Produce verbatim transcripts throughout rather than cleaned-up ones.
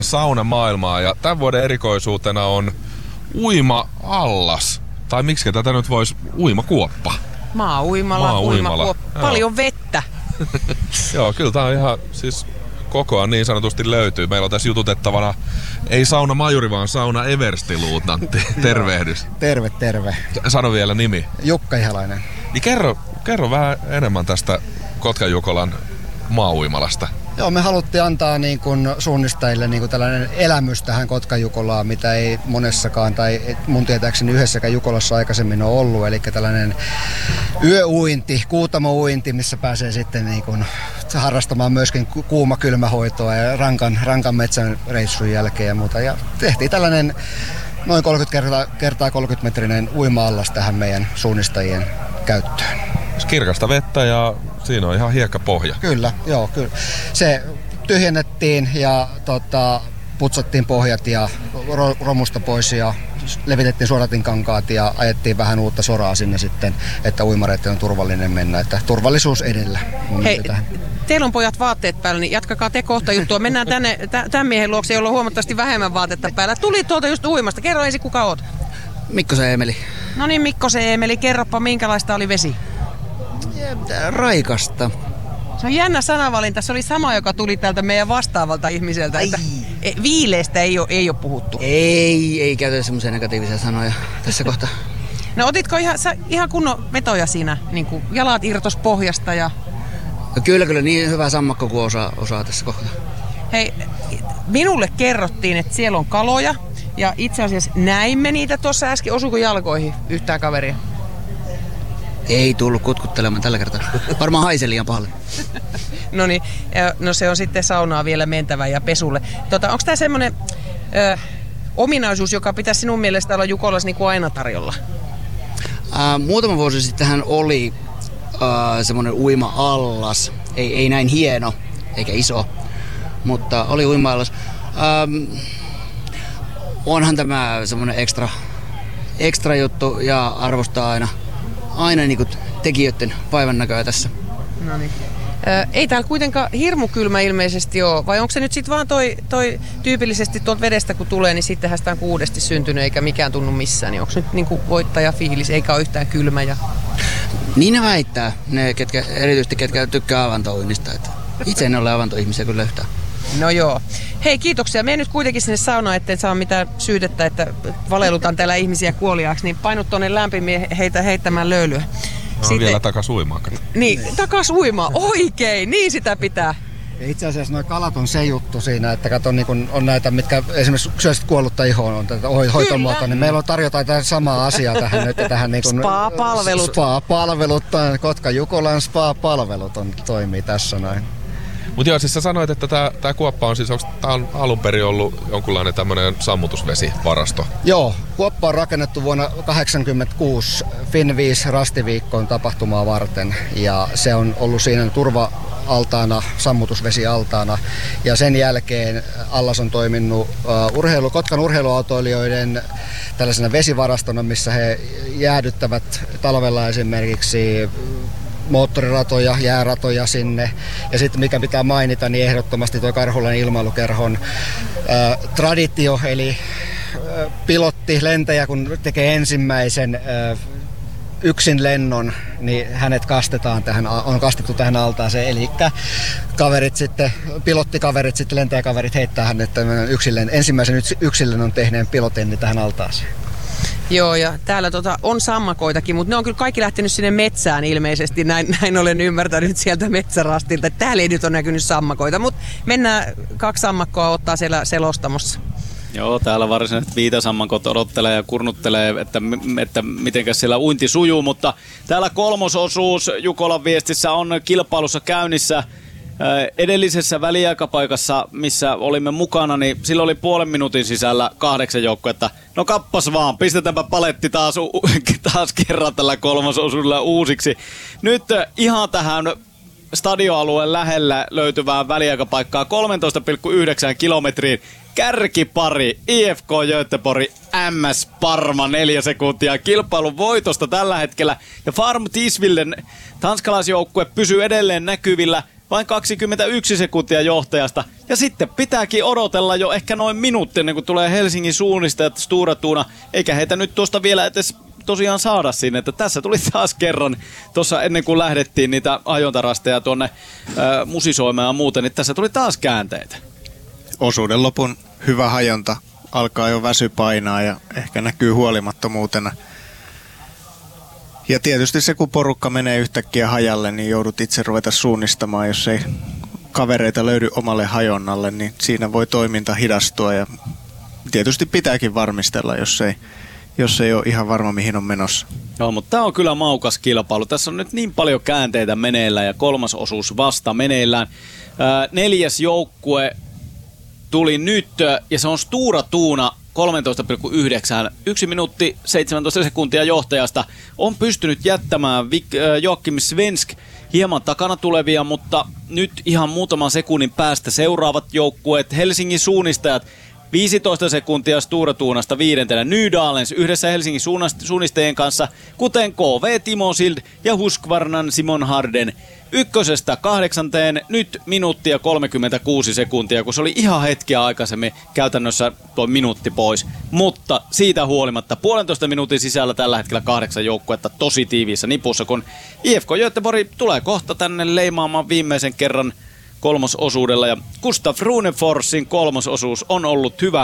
saunamaailmaa ja tämän vuoden erikoisuutena on uima-allas. Tai miksi tätä nyt voisi uimakuoppa. Maa-uimala, Maa uimakuoppa. Paljon vettä. Joo, kyllä tää on ihan siis kokoa niin sanotusti löytyy. Meillä on tässä jututettavana ei sauna majuri, vaan sauna everstiluutnantti. Tervehdys. Terve, terve. Sano vielä nimi. Jukka Ihalainen. Niin kerro, kerro vähän enemmän tästä Kotkan-Jukolan maa-uimalasta. Joo, me haluttiin antaa niin kuin suunnistajille niin kuin tällainen elämys tähän Kotkan-Jukolaan, mitä ei monessakaan tai mun tietääkseni yhdessäkään Jukolassa aikaisemmin ole ollut. Eli tällainen yöuinti, kuutamouinti, missä pääsee sitten niin kuin harrastamaan myöskin kuuma-kylmähoitoa ja rankan, rankan metsän reissun jälkeen ja muuta. Ja tehtiin tällainen noin kolmekymmentä kertaa kolmekymmentä metrinen uima-allas tähän meidän suunnistajien käyttöön. Kirkasta vettä ja siinä on ihan hiekkapohja. Kyllä, joo, kyllä. Se tyhjennettiin ja tota, putsattiin pohjat ja ro- romusta pois ja levitettiin suodatinkankaat ja ajettiin vähän uutta soraa sinne sitten, että uimareitten on turvallinen mennä, että turvallisuus edellä. Hei, teillä on pojat vaatteet päällä, niin jatkakaa te kohta juttua. Mennään tänne tämän miehen luokse, jolla on huomattavasti vähemmän vaatetta päällä. Tuli tuolta just uimasta. Kerro ensin, kuka oot? Mikkosen Eemeli. No niin, Mikkosen Eemeli, kerropa minkälaista oli vesi? Raikasta. Se on jännä sanavalinta. Se oli sama, joka tuli täältä meidän vastaavalta ihmiseltä. Että viileistä ei ole, ei ole puhuttu. Ei, ei käytetä semmoisia negatiivisia sanoja tässä kohtaa. No otitko ihan, sä, ihan kunnon vetoja siinä? Niin kuin jalat irtos pohjasta ja... No kyllä, kyllä. Niin hyvä sammakko kuin osaa, osaa tässä kohtaa. Hei, minulle kerrottiin, että siellä on kaloja. Ja itse asiassa näimme niitä tuossa äsken. Osuiko jalkoihin yhtään kaveria? Ei tullut kutkuttelemaan tällä kertaa. Varmaan haisee liian pahalle. No niin, no se on sitten saunaa vielä mentävä ja pesulle. Tota, onko tämä semmoinen ö, ominaisuus, joka pitäisi sinun mielestä olla Jukolassa niin kuin aina tarjolla? Ää, muutama vuosi sittenhän oli ää, semmoinen uima-allas. Ei, ei näin hieno eikä iso, mutta oli uima-allas. Ähm, onhan tämä semmoinen ekstra, ekstra juttu ja arvostaa aina. Aina niin kuin tekijöiden vaivan näköä tässä. No niin. Ö, ei täällä kuitenkaan hirmu kylmä ilmeisesti ole, vai onko se nyt sitten vaan toi, toi tyypillisesti tuolta vedestä kun tulee, niin sittenhän sitä on kuudesti syntynyt eikä mikään tunnu missään, niin onko nyt niin kuin voittajafiilis eikä ole yhtään kylmä? Ja... Niin ne väittää, ne ketkä, erityisesti ketkä tykkää avantouinnista. Itse en ole avantoihmisiä kyllä yhtään. No joo. Hei, kiitoksia. Mene nyt kuitenkin sinne saunaan, ettei saa mitään syytettä, että valeilutaan täällä ihmisiä kuoliaaksi, niin painut tuonne lämpimiin heitä heittämään löylyä. No Sitten... vielä takas uimaan. Niin, takas uimaan. Oikein, niin sitä pitää. Ja itse asiassa nuo kalat on se juttu siinä, että kato, niin kun on näitä, mitkä esimerkiksi syösit kuollutta ihoon on tätä hoitomuotoa, niin meillä on tarjotaan tätä samaa asiaa tähän nyt. Tähän niin kun, spa-palvelut. Spa-palvelut, Kotka-Jukolan spa-palvelut on, toimii tässä näin. Mutta joo, siis sä sanoit, että tää, tää kuoppa on siis, onko tää on alun perin ollut jonkunlainen tämmönen sammutusvesivarasto? Joo, kuoppa on rakennettu vuonna tuhatyhdeksänsataakahdeksankymmentäkuusi Finviis Rastiviikkoon tapahtumaa varten ja se on ollut siinä turva-altaana, sammutusvesialtaana ja sen jälkeen allas on toiminut uh, urheilu, Kotkan urheiluautoilijoiden tällaisena vesivarastona, missä he jäädyttävät talvella esimerkiksi moottoriratoja, jääratoja sinne. Ja sitten mikä pitää mainita, niin ehdottomasti tuo Karhulan ilmailukerhon ää, traditio, eli ää, pilotti, lentäjä, kun tekee ensimmäisen ää, yksin lennon, niin hänet kastetaan tähän, on kastettu tähän altaaseen. Eli kaverit sitten, pilottikaverit, sitten lentäjäkaverit heittää hänet yksillen, ensimmäisen yksillennon tehneen pilotin niin tähän altaaseen. Joo, ja täällä tota, on sammakoitakin, mutta ne on kyllä kaikki lähtenyt sinne metsään ilmeisesti, näin, näin olen ymmärtänyt sieltä metsärastilta. Täällä ei nyt ole näkynyt sammakoita, mutta mennään kaksi sammakkoa ottaa siellä selostamossa. Joo, täällä varsinaiset viitasammakot odottelee ja kurnuttelee, että, että mitenkäs siellä uinti sujuu, mutta täällä kolmososuus Jukolan viestissä on kilpailussa käynnissä. Edellisessä väliaikapaikassa, missä olimme mukana, niin sillä oli puolen minuutin sisällä kahdeksan joukkuetta. No kappas vaan, pistetäänpä paletti taas, taas kerran tällä kolmososuudella uusiksi. Nyt ihan tähän stadioalueen lähellä löytyvään väliaikapaikkaa kolmetoista pilkku yhdeksän kilometriin. Kärkipari I F K Göteborg M S Parma neljä sekuntia kilpailun voitosta tällä hetkellä. Ja Farm Tisvillen tanskalaisjoukkue pysyy edelleen näkyvillä. vain kaksikymmentäyksi sekuntia johtajasta. Ja sitten pitääkin odotella jo ehkä noin minuutti ennen kuin tulee Helsingin suunnistajat Stora Tuna, eikä heitä nyt tuosta vielä edes tosiaan saada sinne, että tässä tuli taas kerran tuossa ennen kuin lähdettiin niitä ajontarasteja tuonne ää, musisoimaan ja muuten, niin tässä tuli taas käänteitä. Osuuden lopun hyvä hajonta, alkaa jo väsy painaa ja ehkä näkyy huolimattomuutena. Ja tietysti se, kun porukka menee yhtäkkiä hajalle, niin joudut itse ruveta suunnistamaan, jos ei kavereita löydy omalle hajonnalle, niin siinä voi toiminta hidastua ja tietysti pitääkin varmistella, jos ei jos ei ole ihan varma, mihin on menossa. No, mutta tämä on kyllä maukas kilpailu. Tässä on nyt niin paljon käänteitä meneillään ja kolmas osuus vasta meneillään. Ää, neljäs joukkue tuli nyt ja se on Stora Tuna kolmetoista pilkku yhdeksän. Yksi minuutti seitsemäntoista sekuntia johtajasta. On pystynyt jättämään Vik- äh, Joakim Svensk hieman takana tulevia, mutta nyt ihan muutaman sekunnin päästä seuraavat joukkueet. Helsingin suunnistajat viisitoista sekuntia Stora Tunasta viidentenä Nydalens yhdessä Helsingin suunnistajien kanssa, kuten K V Timo Sild ja Husqvarnan Simon Harden. Ykkösestä kahdeksanteen nyt minuuttia kolmekymmentäkuusi sekuntia, kun se oli ihan hetkeä aikaisemmin käytännössä tuo minuutti pois. Mutta siitä huolimatta puolentoista minuutin sisällä tällä hetkellä kahdeksan joukkuetta tosi tiiviissä nipussa, kun I F K Göteborg tulee kohta tänne leimaamaan viimeisen kerran kolmososuudella ja Gustav Runeforsin kolmososuus on ollut hyvä.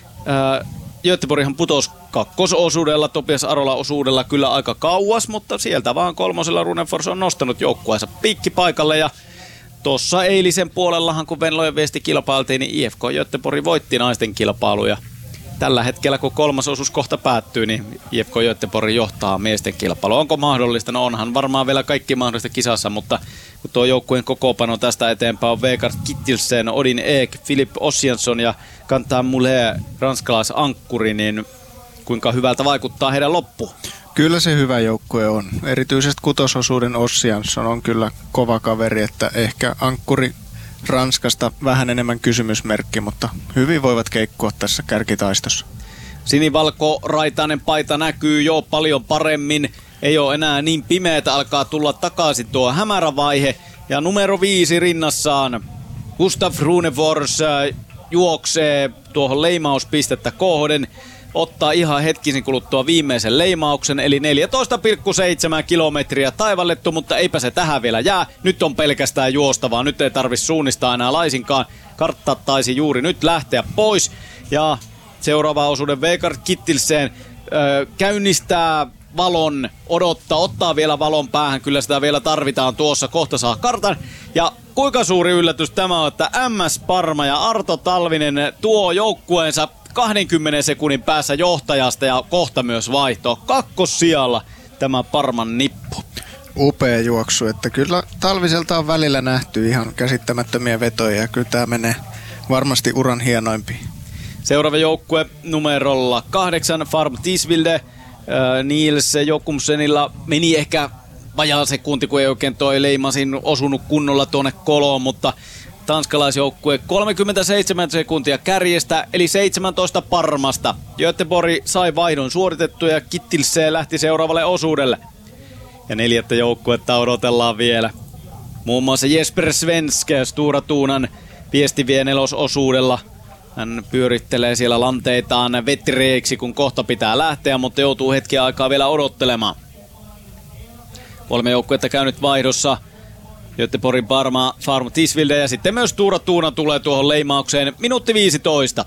Ää, Göteborghan putosi kakkososuudella, Topias Arola osuudella kyllä aika kauas, mutta sieltä vaan kolmosella Runefors on nostanut joukkueensa piikkipaikalle ja tuossa eilisen puolellahan kun Venlojen viesti kilpailtiin, niin I F K Göteborg voitti naisten kilpailuja. Tällä hetkellä kun kolmas osuus kohta päättyy, niin I F K Göteborg johtaa miesten kilpailua. Onko mahdollista? No onhan varmaan vielä kaikki mahdollista kisassa, mutta kun tuo joukkueen kokoopano tästä eteenpäin on Vegard Kittelsen, Odin Eek, Philippe Ossiansson ja Quentin Moulet, ranskalaisankkuri, niin kuinka hyvältä vaikuttaa heidän loppu? Kyllä se hyvä joukkue on. Erityisesti kutososuuden Ossiansson on kyllä kova kaveri, että ehkä ankkuri Ranskasta vähän enemmän kysymysmerkki, mutta hyvin voivat keikkua tässä kärkitaistossa. Sinivalko-raitainen paita näkyy jo paljon paremmin. Ei ole enää niin pimeätä, alkaa tulla takaisin tuo hämärä vaihe. Ja numero viisi rinnassaan Gustav Runefors juoksee tuohon leimauspistettä kohden. Ottaa ihan hetkisen kuluttua viimeisen leimauksen, eli neljätoista pilkku seitsemän kilometriä taivallettu, mutta eipä se tähän vielä jää. Nyt on pelkästään juostavaa, nyt ei tarvitse suunnistaa enää laisinkaan. Kartta taisi juuri nyt lähteä pois. Ja seuraava osuuden Vegard Kittelsen äh, käynnistää valon, odottaa, ottaa vielä valon päähän, kyllä sitä vielä tarvitaan tuossa, kohta saa kartan. Ja kuinka suuri yllätys tämä on, että M S Parma ja Arto Talvinen tuo joukkueensa kahdenkymmenen sekunnin päässä johtajasta ja kohta myös vaihto. Kakkossijalla tämä Parman nippu. Upea juoksu, että kyllä Talviselta on välillä nähty ihan käsittämättömiä vetoja ja kyllä tämä menee varmasti uran hienoimpiin. Seuraava joukkue numerolla kahdeksan, Farm Tisvilde. Äh, Niels Jokumsenilla meni ehkä vajaa sekunti, kun ei oikein toi leimasin osunut kunnolla tuonne koloon, mutta tanskalaisjoukkue kolmekymmentäseitsemän sekuntia kärjestä, eli seitsemäntoista Parmasta. Göteborg sai vaihdon suoritettua ja Kittilse lähti seuraavalle osuudelle. Ja neljättä joukkuetta odotellaan vielä. Muun muassa Jesper Svensk Stora Tunan viesti vie nelososuudella. Hän pyörittelee siellä lanteitaan vetreiksi, kun kohta pitää lähteä, mutta joutuu hetken aikaa vielä odottelemaan. Kolme joukkuetta käynyt vaihdossa. Göteborgin Parma, Farm Tisvilde ja sitten myös Stora Tuna tulee tuohon leimaukseen minuutti viisitoista.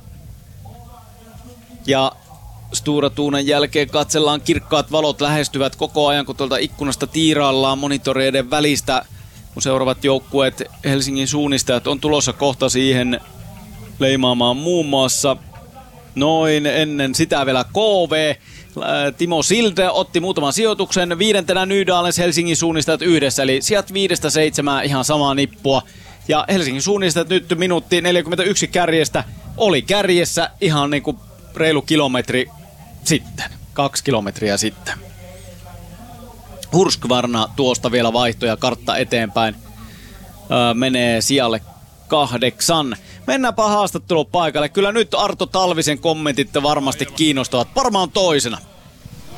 Ja Stora Tunan jälkeen katsellaan, kirkkaat valot lähestyvät koko ajan, kun tuolta ikkunasta tiiraillaan monitoreiden välistä, kun seuraavat joukkueet Helsingin suunnistajat on tulossa kohta siihen leimaamaan muun muassa. Noin ennen sitä vielä K V. Timo Silde otti muutaman sijoituksen. Viidentenä Nydalens Helsingin suunnistajat yhdessä, eli sieltä viidestä seitsemään ihan samaa nippua. Ja Helsingin suunnistajat nyt minuutti neljäkymmentäyksi kärjestä. Oli kärjessä ihan niinku reilu kilometri sitten. Kaksi kilometriä sitten. Husqvarna tuosta vielä vaihtoja, kartta eteenpäin. Öö, menee sijalle kahdeksan. Mennäänpä haastattelun paikalle. Kyllä nyt Arto Talvisen kommentit varmasti kiinnostavat. Parma on toisena.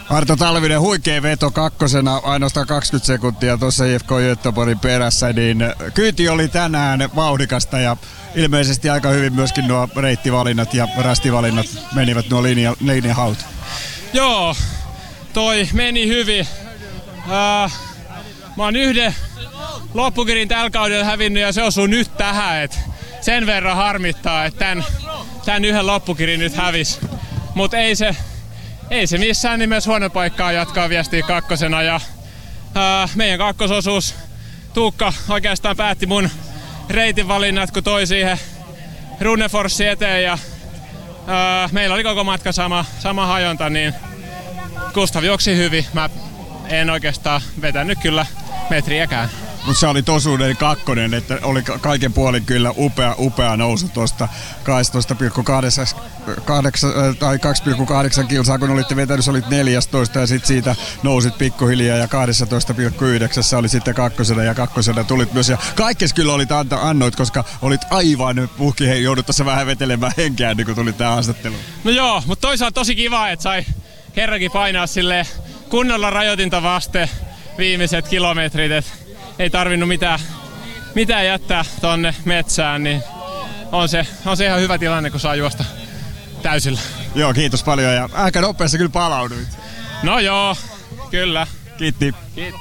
Arto Talvinen, huikea veto kakkosena, ainoastaan kaksikymmentä sekuntia tuossa I F K Göteborgin perässä, niin kyyti oli tänään vauhdikasta ja ilmeisesti aika hyvin myöskin nuo reittivalinnat ja rastivalinnat menivät nuo linja, linjahaut. Joo, toi meni hyvin. Uh, mä oon yhden loppukirin tällä kaudella hävinnyt ja se osuu nyt tähän, et sen verran harmittaa, että tän, tän yhden loppukirin nyt hävis. Mut ei se, ei se missään nimessä huono paikkaa jatkaa viestiä kakkosena ja uh, meidän kakkososuus Tuukka oikeastaan päätti mun reitin valinnat, kun toi siihen Runneforssiin eteen ja uh, meillä oli koko matka sama, sama hajonta, niin Gustav juoksi hyvin. Mä en oikeastaan vetänyt kyllä metriäkään. Mutta se oli tosuuden kakkonen, että oli kaiken puolin kyllä upea, upea nousu tuosta kaksitoista pilkku kahdeksan tai kaksi pilkku kahdeksan kilsaa, kun olitte vetänyt, olit neljätoista ja sitten siitä nousit pikkuhiljaa ja kaksitoista pilkku yhdeksän oli sitten kakkosena ja kakkosena tulit myös. Ja kaikkes kyllä olit anta, annoit, koska olit aivan puhki, hei, joudut tässä vähän vetelemään henkeä, niin kun tulit tähän haastatteluun. No joo, mutta toisaalta tosi kiva, että sai kerrankin painaa silleen kunnolla rajoitinta vasten viimeiset kilometrit, et ei tarvinnut mitään, mitään jättää tonne metsään, niin on se, on se ihan hyvä tilanne, kun saa juosta täysillä. Joo, kiitos paljon ja aika nopeasti kyllä palauduit. No joo, kyllä. Kiitti. Kiitti.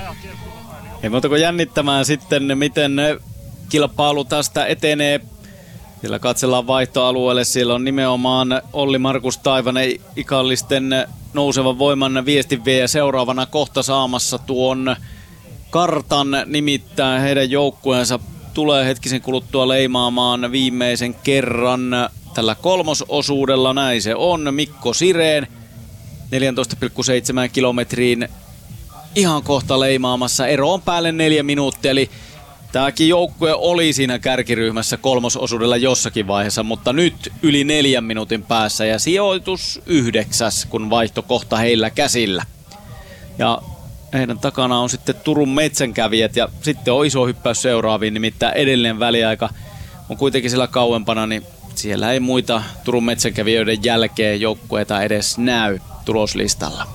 Ei muuta kuin jännittämään sitten, miten kilpailu tästä etenee. Siellä katsellaan vaihtoalueelle. Siellä on nimenomaan Olli Markus Taivanen ikallisten nousevan voiman viestinviejä seuraavana kohta saamassa tuon kartan, nimittäin heidän joukkueensa tulee hetkisen kuluttua leimaamaan viimeisen kerran tällä kolmososuudella. Näin se on. Mikko Sirén neljätoista pilkku seitsemän kilometriin ihan kohta leimaamassa. Ero on päälle neljä minuuttia, eli tämäkin joukkue oli siinä kärkiryhmässä kolmososuudella jossakin vaiheessa, mutta nyt yli neljän minuutin päässä ja sijoitus yhdeksäs, kun vaihto kohta heillä käsillä. Ja heidän takana on sitten Turun metsänkävijät ja sitten on iso hyppäys seuraaviin, nimittäin edellinen väliaika on kuitenkin sillä kauempana, niin siellä ei muita Turun metsänkävijöiden jälkeen joukkueita edes näy tuloslistalla.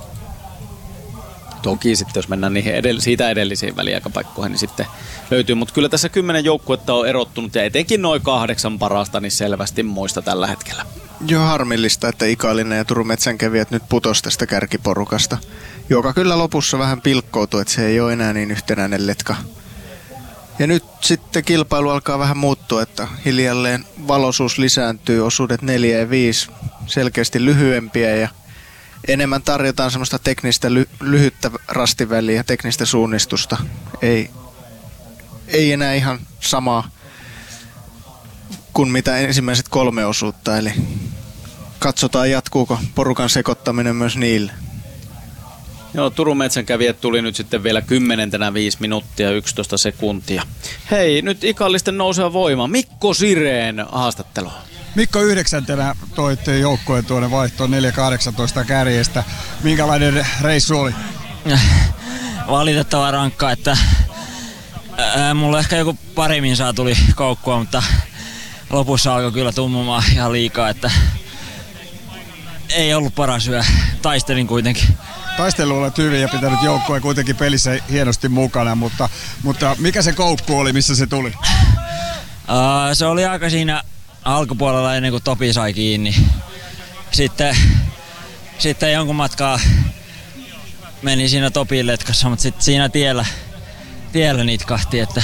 Toki sitten jos mennään niihin edell- siitä edellisiin väliaikapaikkoihin, niin sitten löytyy. Mutta kyllä tässä kymmenen joukkuetta on erottunut ja etenkin noin kahdeksan parasta niin selvästi muista tällä hetkellä. Joo, harmillista, että Ikalinen ja Turun metsänkävijät nyt putosi tästä kärkiporukasta, joka kyllä lopussa vähän pilkkoutuu, että se ei ole enää niin yhtenäinen letka. Ja nyt sitten kilpailu alkaa vähän muuttua, että hiljalleen valoisuus lisääntyy, osuudet neljä ja viisi selkeästi lyhyempiä ja enemmän tarjotaan semmoista teknistä ly- lyhyttä rastiväliä ja teknistä suunnistusta. Ei, ei enää ihan samaa kuin mitä ensimmäiset kolme osuutta, eli katsotaan jatkuuko porukan sekoittaminen myös niille. Joo, Turun metsänkävijät tuli nyt sitten vielä kymmenentenä viisi minuuttia yksitoista sekuntia. Hei, nyt ikallisten nouseva voima. Mikko Sirén haastattelu. Mikko yhdeksäntenä toitte joukkojen tuonne vaihtoon neljä kahdeksantoista kärjestä. Minkälainen reissu oli? Valitettava rankka, että ää, mulla ehkä joku pari minsaa tuli koukkua, mutta lopussa alkoi kyllä tummumaan ihan liikaa, että ei ollut paras yö. Taistelin kuitenkin. Taistelu olet hyvin ja pitänyt joukkoja kuitenkin pelissä hienosti mukana, mutta, mutta mikä se koukku oli, missä se tuli? Uh, se oli aika siinä alkupuolella ennen kuin Topi sai kiinni. Sitten, sitten jonkun matkaa meni siinä Topin letkassa, mutta sitten siinä tiellä, tiellä nitkahti, että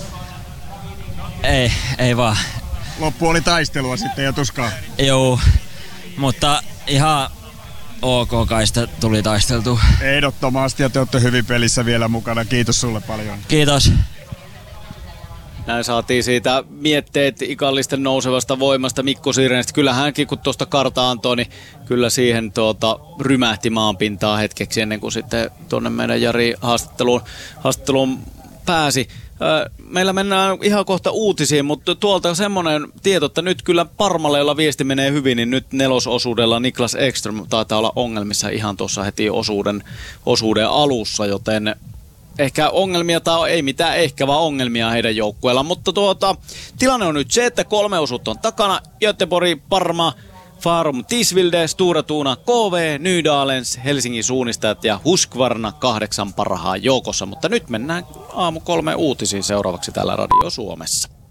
ei, ei vaan. Loppu oli taistelua sitten ja tuskaa. Joo, mutta ihan ok kaista tuli taisteltu. Ehdottomasti ja te olette hyvin pelissä vielä mukana. Kiitos sulle paljon. Kiitos. Näin saatiin siitä mietteet ikallisten nousevasta voimasta Mikko Sirénistä. Kyllä hänkin kun tuosta karta antoi, niin kyllä siihen tuota, rymähti maanpintaa hetkeksi ennen kuin sitten tuonne meidän Jari haastatteluun, haastatteluun pääsi. Meillä mennään ihan kohta uutisiin, mutta tuolta semmoinen tieto, että nyt kyllä Parmalle, jolla viesti menee hyvin, niin nyt nelososuudella Niklas Ekström taitaa olla ongelmissa ihan tuossa heti osuuden, osuuden alussa, joten ehkä ongelmia tai ei mitään ehkä, vaan ongelmia heidän joukkueella. Mutta tuota, tilanne on nyt se, että kolme osuutta on takana. Göteborg, Parma, Farum Tisvilde, Stora Tuna, K V, Nydalens, Helsingin suunnistajat ja Husqvarna kahdeksan parhaan joukossa. Mutta nyt mennään aamu kolme uutisiin seuraavaksi täällä Radio Suomessa.